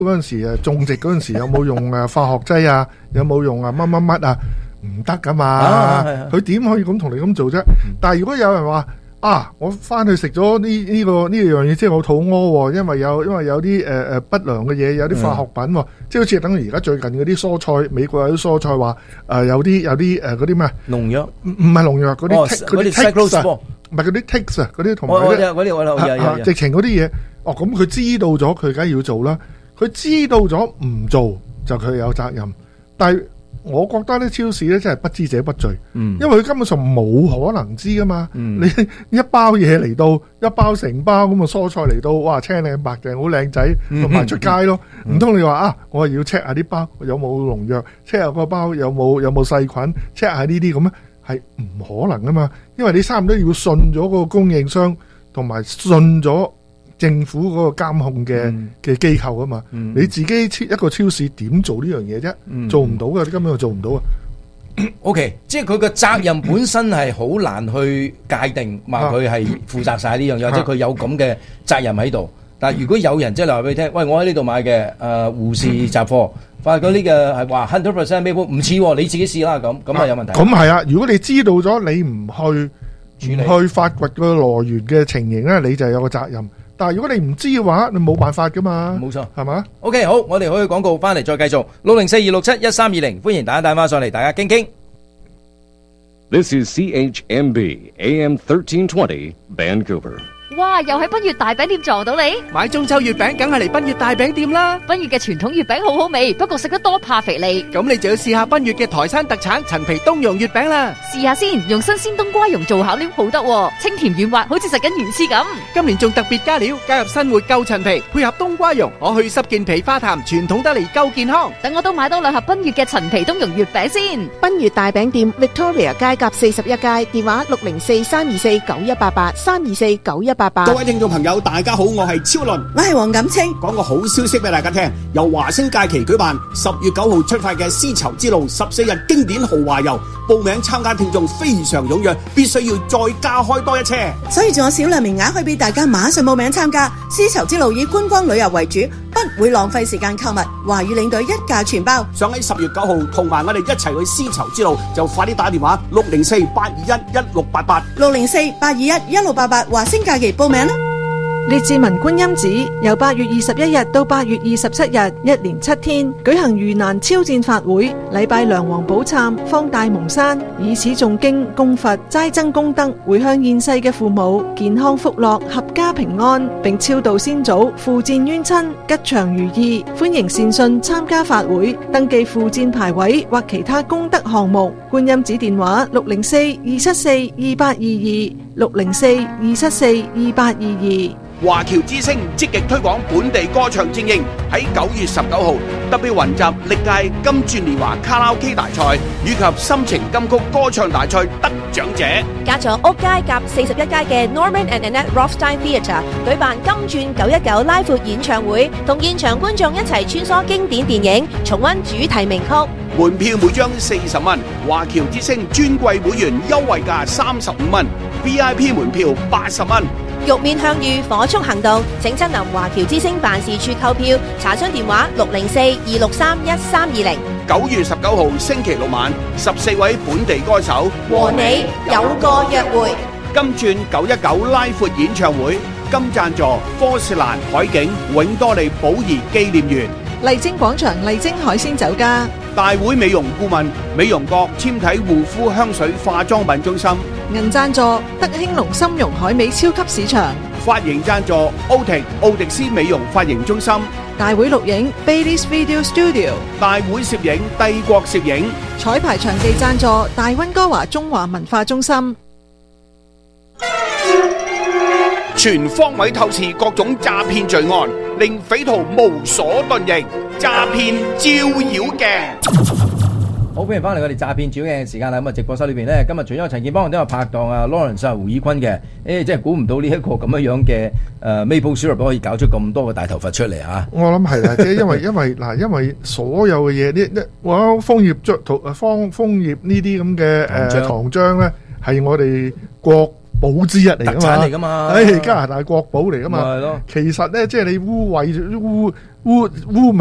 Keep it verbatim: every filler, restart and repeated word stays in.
嗰陣時誒種植嗰陣時有冇用誒化學劑啊？有冇用啊乜乜乜啊？唔得噶嘛，佢點可以咁同你咁做啫？但係如果有人話啊，我翻去食咗呢呢個呢樣嘢，即係我肚屙，因為有因為有啲誒誒不良嘅嘢，有啲化學品，即係好似等於而家最近嗰啲蔬菜，美國有啲蔬菜話誒有啲有啲誒嗰啲咩農藥， 唔唔係農藥嗰啲嗰啲 ticks 唔係嗰啲 ticks 啊，嗰啲同埋嗰啲嗰啲直情嗰啲嘢，哦咁佢知道咗，佢梗係要做啦。佢知道咗唔做就佢有責任，但係我覺得咧超市咧真係不知者不罪，嗯、因為佢根本上冇可能知噶嘛。嗯、你一包嘢嚟到，一包成包咁嘅蔬菜嚟到，哇青靚白淨好靚仔，咪賣出街咯。唔通、嗯、你話啊，我係要 check 下啲包有冇農藥 ，check 下個包有冇有冇細菌 ，check 下呢啲咁咧，係唔可能噶嘛。因為你差唔多要信咗個供應商，同埋信咗政府嗰個監控嘅嘅機構啊嘛，嗯、你自己一個超市點做呢樣嘢啫？嗯、做唔到嘅，你根本就做唔到啊。 O K， 即係佢個責任本身係好難去界定，話佢係負責晒呢樣嘢，或者佢有咁嘅責任喺度。但係如果有人即係話俾你聽，喂，我喺呢度買嘅誒護士雜貨，發覺呢個係話 hundred percent 咩唔似，你自己試啦咁，咁係有問題。咁係啊，如果你知道咗你唔去唔去發掘個來源嘅情形咧，你就有個責任。但係如果你唔知嘅話，你冇辦法噶嘛。冇錯，係嘛 ？OK， 好，我哋可以廣告翻嚟再繼續。六零四二六七一三二零，歡迎大家打翻上嚟，大家傾傾。 This is C H M B A M thirteen twenty Vancouver。 哇！又喺賓悅大餅店撞到你， 買中秋月餅梗係嚟賓悅大餅店啦！ 賓悅嘅傳統月餅好好味，不過食得多怕肥膩。 咁你就要試下賓悅嘅台山特產陳皮冬蓉月餅啦！ 試下先，用新鮮冬瓜蓉做餡料好得，清甜軟滑，好似食緊魚翅咁。 今年仲特別加料，加入新活夠陳皮，配合冬瓜蓉，可去濕健脾化痰，傳統得嚟夠健康。 等我都買多兩盒賓悅嘅陳皮冬蓉月餅先。 賓悅大餅店 Victoria 街甲四十一街，電話六零四三二四九一八八三二四九一八八。 各位聽眾朋友大家好，我係超倫， 我係黃錦清。 講個好消息俾大家聽，由華星假期舉辦十月九號出發嘅絲綢之路十四日經典豪華遊，報名參加聽眾非常踴躍，必須要再加開多一車， 所以仲有少量名額可以俾大家馬上報名參加。絲綢之路以觀光旅遊為主，不會浪費時間購物，華語領隊一價全包。 想喺十月九號同埋我哋一齊去絲綢之路，就快啲打電話六零四八二一一六八八六零四八二一一六八八華星假期報名啦。列治文觀音寺由八月二十一日到八月二十七日，一連七天舉行盂蘭超戰法會，禮拜梁皇寶懺，方大蒙山，以此誦經供佛，齋增功德，回向現世嘅父母健康福樂，合家平安，並超度先祖，赴戰冤親，吉祥如意。歡迎善信參加法會，登記赴戰牌位或其他功德項目。觀音寺電話六零四二七四二八二二六零四二七四二八二二。 華僑之聲積極推廣本地歌唱精英，喺九月十九號特別雲集歷屆金鑽年華卡拉 OK 大賽以及心情金曲歌唱大賽得獎者。 加咗屋街甲四十一街嘅 Norman and Annette Rothstein Theatre 舉辦金鑽九一九拉闊演唱會，同現場觀眾一齊穿梭經典電影，重溫主題名曲。 門票每張四十蚊，華僑之聲尊貴會員優惠價三十五蚊 ，V I P 門票八十蚊。 玉面向隅火速行動，請親臨華僑之聲辦事處購票，查詢電話六零四二六三一三二零。 九月十九號星期六晚，十四位本地歌手和你有個約會。 金鑽九一九拉闊演唱會，金贊助科士蘭海景永多利寶儀紀念園。 麗晶廣場麗晶海鮮酒家。 大會美容顧問美容閣纖體護膚香水化妝品中心。 銀贊助德興隆參茸海味超級市場。 髮型贊助奧迪奧迪斯美容髮型中心。 大會錄影 Baileys Video Studio。 大會攝影帝國攝影。 彩排場地贊助大溫哥華中華文化中心。 全方位透視各種詐騙罪案，令匪徒無所遁形。詐騙照妖鏡。 好，歡迎翻嚟我哋詐騙照妖鏡嘅時間啦。咁啊，直播室裏邊咧，今日除咗陳建邦，都有拍檔啊 Lawrence 啊胡以坤嘅。誒，即係估唔到呢一個咁樣樣嘅誒 Maple Syrup 可以搞出咁多嘅大頭佛出嚟嚇。 我諗係啦，即係因為因為嗱，因為所有嘅嘢呢呢，我楓葉竹桃楓楓葉呢啲咁嘅誒糖漿咧，係我哋國寶之一嚟噶嘛， 特產嚟噶嘛， 誒加拿大國寶嚟噶嘛， 係咯。 其實咧，即係你污穢污污污